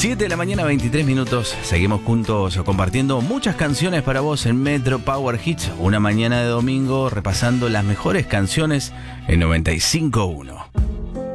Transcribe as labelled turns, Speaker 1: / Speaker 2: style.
Speaker 1: 7 de la mañana, 23 minutos. Seguimos juntos compartiendo muchas canciones para vos en Metro Power Hits. Una mañana de domingo repasando las mejores canciones en 95.1.